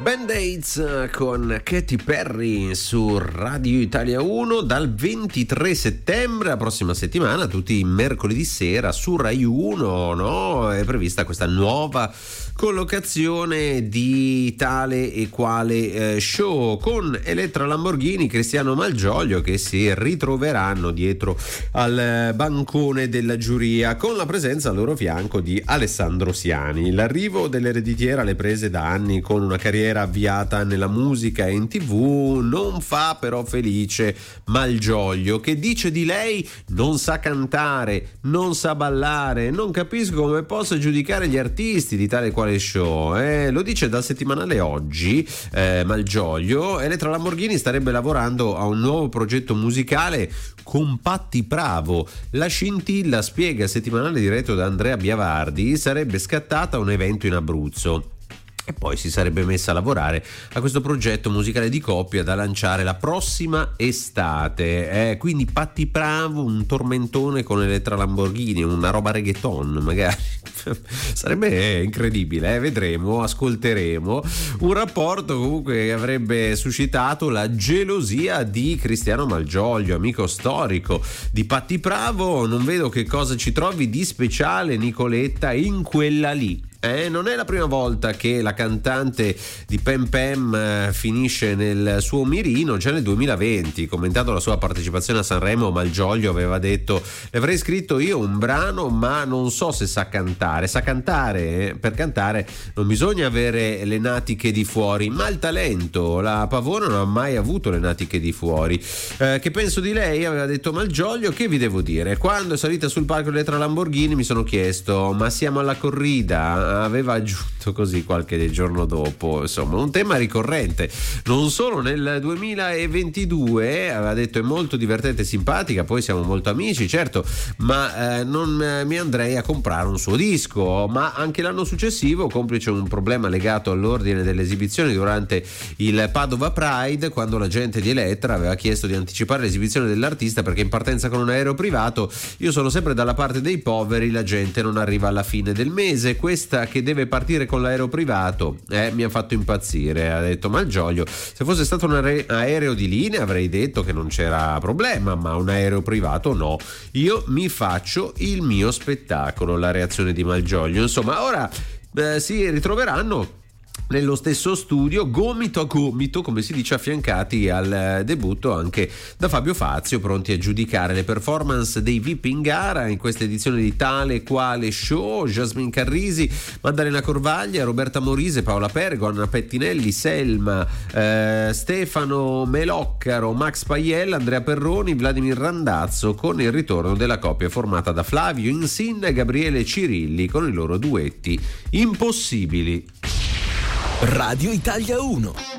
Band-Aids con Katy Perry su Radio Italia 1 dal 23 settembre, la prossima settimana, tutti i mercoledì sera su Rai 1, no? È prevista questa nuova collocazione di tale e quale show con Elettra Lamborghini, Cristiano Malgioglio che si ritroveranno dietro al bancone della giuria con la presenza al loro fianco di Alessandro Siani. L'arrivo dell'ereditiera alle prese da anni con una carriera avviata nella musica e in TV non fa però felice Malgioglio, che dice di lei: non sa cantare, non sa ballare, non capisco come possa giudicare gli artisti di tale e quale show. Lo dice dal settimanale Oggi Malgioglio. Elettra Lamborghini starebbe lavorando a un nuovo progetto musicale con Patti Pravo. La scintilla, spiega il settimanale diretto da Andrea Biavardi, sarebbe scattata a un evento in Abruzzo e poi si sarebbe messa a lavorare a questo progetto musicale di coppia da lanciare la prossima estate. Quindi Patti Pravo, un tormentone con Elettra Lamborghini, una roba reggaeton magari. Sarebbe incredibile, vedremo, ascolteremo. Un rapporto comunque che avrebbe suscitato la gelosia di Cristiano Malgioglio, amico storico di Patti Pravo. Non vedo che cosa ci trovi di speciale, Nicoletta, in quella lì. Non è la prima volta che la cantante di Pem Pem finisce nel suo mirino. Già nel 2020, commentando la sua partecipazione a Sanremo, Malgioglio aveva detto: le avrei scritto io un brano ma non so se sa cantare. Sa cantare, per cantare non bisogna avere le natiche di fuori, ma il talento. La Pavona non ha mai avuto le natiche di fuori. Che penso di lei? Aveva detto Malgioglio. Che vi devo dire? Quando è salita sul palco Elettra Lamborghini mi sono chiesto: ma siamo alla corrida? Aveva aggiunto così qualche giorno dopo. Insomma, un tema ricorrente non solo nel 2022. Aveva detto: è molto divertente e simpatica, poi siamo molto amici, certo, ma non mi andrei a comprare un suo disco. Ma anche l'anno successivo, complice un problema legato all'ordine delle esibizioni durante il Padova Pride, quando la gente di Elettra aveva chiesto di anticipare l'esibizione dell'artista perché in partenza con un aereo privato. Io sono sempre dalla parte dei poveri, la gente non arriva alla fine del mese, questa che deve partire con l'aereo privato mi ha fatto impazzire, ha detto Malgioglio. Se fosse stato un aereo di linea avrei detto che non c'era problema, ma un aereo privato no, io mi faccio il mio spettacolo, la reazione di Malgioglio. Insomma, ora si ritroveranno nello stesso studio, gomito a gomito, come si dice, affiancati al debutto anche da Fabio Fazio, pronti a giudicare le performance dei VIP in gara in questa edizione di Tale Quale Show. Jasmine Carrisi, Maddalena Corvaglia, Roberta Morise, Paola Pergo, Anna Pettinelli, Selma, Stefano Meloccaro, Max Paiella, Andrea Perroni, Vladimir Randazzo, con il ritorno della coppia formata da Flavio Insin e Gabriele Cirilli con i loro duetti impossibili. Radio Italia 1.